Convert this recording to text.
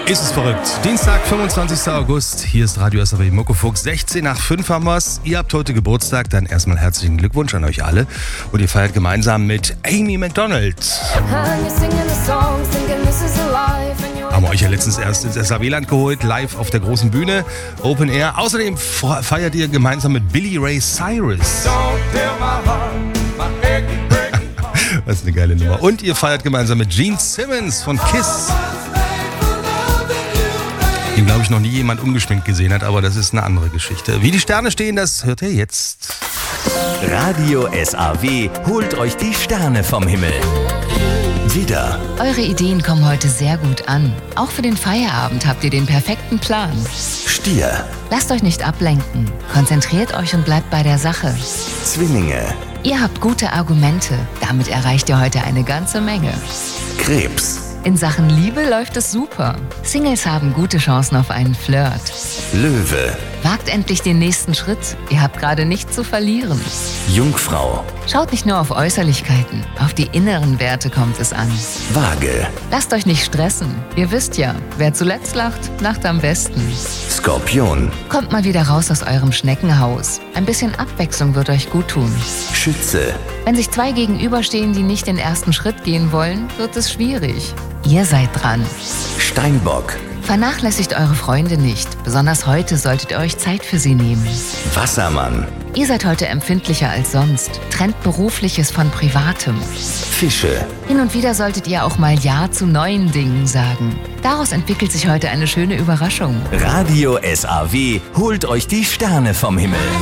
Ist es verrückt. Dienstag, 25. August. Hier ist Radio SAW Muckefuchs. 16 nach 5 haben wir's. Ihr habt heute Geburtstag. Dann erstmal herzlichen Glückwunsch an euch alle. Und ihr feiert gemeinsam mit Amy Macdonald. Haben wir euch ja letztens erst ins SAW-Land geholt. Live auf der großen Bühne. Open Air. Außerdem feiert ihr gemeinsam mit Billy Ray Cyrus. Das ist eine geile Nummer. Und ihr feiert gemeinsam mit Gene Simmons von Kiss. Den, glaube ich, noch nie jemand ungeschminkt gesehen hat, aber das ist eine andere Geschichte. Wie die Sterne stehen, das hört ihr jetzt. Radio SAW holt euch die Sterne vom Himmel. Wieder. Eure Ideen kommen heute sehr gut an. Auch für den Feierabend habt ihr den perfekten Plan. Stier. Lasst euch nicht ablenken. Konzentriert euch und bleibt bei der Sache. Zwillinge. Ihr habt gute Argumente. Damit erreicht ihr heute eine ganze Menge. Krebs. In Sachen Liebe läuft es super. Singles haben gute Chancen auf einen Flirt. Löwe. Wagt endlich den nächsten Schritt. Ihr habt gerade nichts zu verlieren. Jungfrau. Schaut nicht nur auf Äußerlichkeiten. Auf die inneren Werte kommt es an. Waage. Lasst euch nicht stressen. Ihr wisst ja, wer zuletzt lacht, lacht am besten. Skorpion. Kommt mal wieder raus aus eurem Schneckenhaus. Ein bisschen Abwechslung wird euch gut tun. Schütze. Wenn sich zwei gegenüberstehen, die nicht den ersten Schritt gehen wollen, wird es schwierig. Ihr seid dran. Steinbock. Vernachlässigt eure Freunde nicht. Besonders heute solltet ihr euch Zeit für sie nehmen. Wassermann. Ihr seid heute empfindlicher als sonst. Trennt Berufliches von Privatem. Fische. Hin und wieder solltet ihr auch mal Ja zu neuen Dingen sagen. Daraus entwickelt sich heute eine schöne Überraschung. Radio SAW holt euch die Sterne vom Himmel.